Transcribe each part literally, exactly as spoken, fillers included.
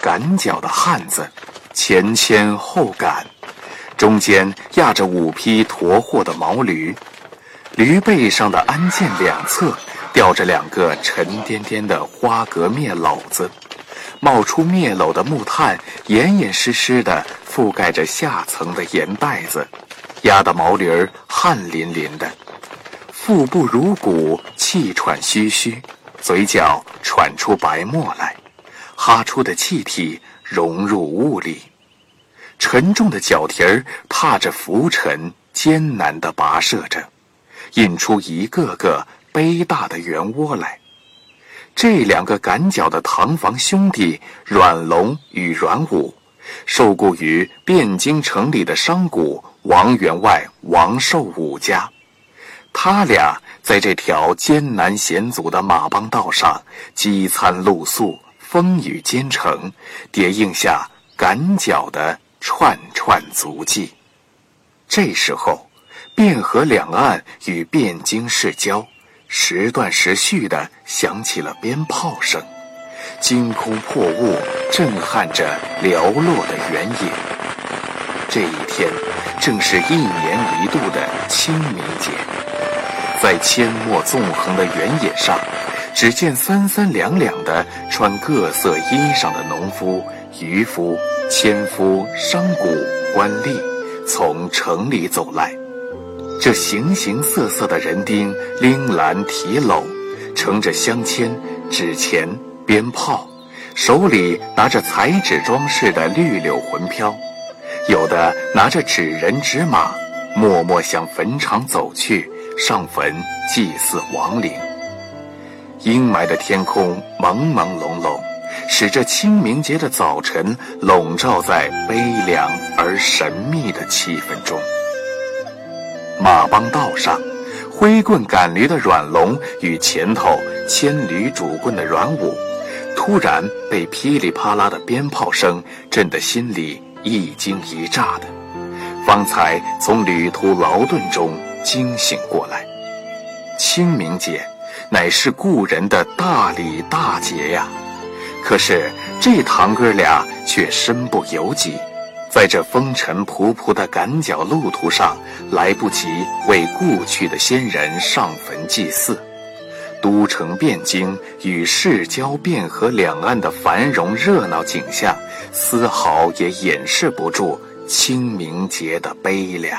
赶脚的汉子，前牵后赶，中间压着五匹驮货的毛驴，驴背上的鞍件两侧吊着两个沉甸甸的花革篾篓子，冒出篾篓的木炭严严实实地覆盖着下层的盐袋子，压得毛驴儿汗淋淋的，腹部如鼓，气喘吁吁，嘴角喘出白沫来，哈出的气体融入雾里。沉重的脚蹄儿踏着浮尘，艰难地跋涉着，引出一个个杯大的圆窝来。这两个赶脚的堂房兄弟阮龙与阮武，受雇于汴京城里的商贾王员外王寿武家。他俩在这条艰难险阻的马帮道上饥餐露宿，风雨兼程，叠印下赶脚的串串足迹。这时候，汴河两岸与汴京市郊，时断时续地响起了鞭炮声，惊空破雾，震撼着寥落的原野。这一天正是一年一度的清明节，在阡陌纵横的原野上，只见三三两两的穿各色衣裳的农夫、渔夫、纤夫、商贾、官吏从城里走来。这形形色色的人丁拎篮提篓，撑着香签、纸钱、鞭炮，手里拿着彩纸装饰的绿柳魂飘，有的拿着纸人纸马，默默向坟场走去，上坟祭祀亡灵。阴霾的天空朦朦胧胧，使这清明节的早晨笼罩在悲凉而神秘的气氛中。马帮道上，挥棍赶驴的阮龙与前头牵驴拄棍的阮武，突然被噼里啪啦的鞭炮声震得心里一惊一乍的，方才从旅途劳顿中惊醒过来。清明节乃是故人的大礼大节呀，可是这堂哥俩却身不由己，在这风尘仆仆的赶脚路途上，来不及为故去的先人上坟祭祀。都城汴京与市郊汴河两岸的繁荣热闹景象，丝毫也掩饰不住清明节的悲凉。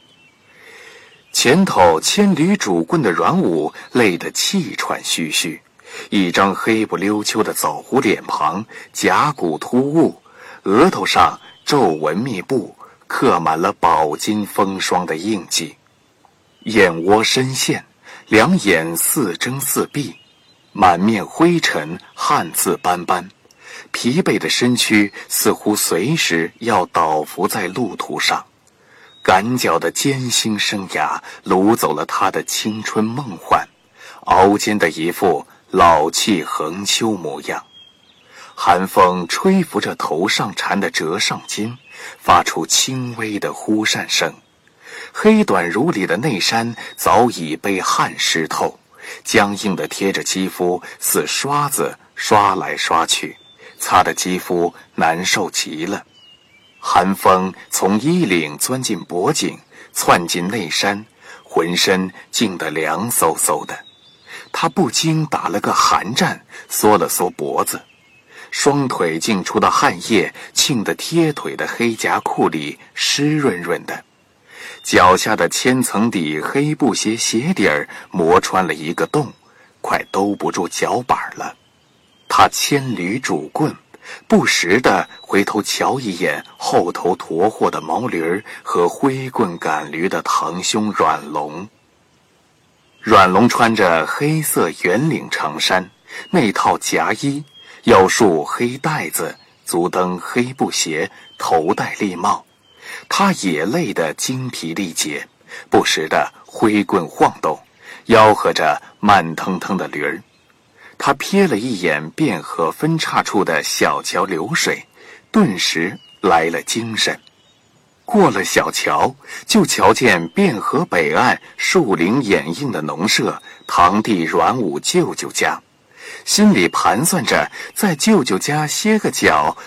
前头牵驴拄棍的阮武累得气喘吁吁，一张黑不溜秋的枣胡脸庞，甲骨突兀，额头上皱纹密布，刻满了饱经风霜的印记。眼窝深陷，两眼似睁似闭，满面灰尘，汗渍斑斑，疲惫的身躯似乎随时要倒伏在路途上。赶脚的艰辛生涯掳走了他的青春梦幻，熬煎的一副老气横秋模样。寒风吹拂着头上缠的折上巾，发出轻微的呼扇声。黑短如里的内衫早已被汗湿透，僵硬地贴着肌肤，似刷子刷来刷去，擦得肌肤难受极了。寒风从衣领钻进脖颈，窜进内衫，浑身静得凉飕飕的。他不禁打了个寒战，缩了缩脖子，双腿浸出的汗液浸得贴腿的黑夹裤里湿润润的，脚下的千层底黑布鞋鞋底儿磨穿了一个洞，快兜不住脚板了。他牵驴拄棍，不时地回头瞧一眼后头驮货的毛驴和挥棍赶驴的堂兄阮龙。阮龙穿着黑色圆领长衫，内套夹衣，腰束黑带子，足蹬黑布鞋，头戴笠帽。他也累得精疲力竭，不时地挥棍晃动，吆喝着慢腾腾的驴儿。他瞥了一眼汴河分岔处的小桥流水，顿时来了精神。过了小桥，就瞧见汴河北岸树林掩映的农舍堂弟阮武舅舅家，心里盘算着在舅舅家歇个脚，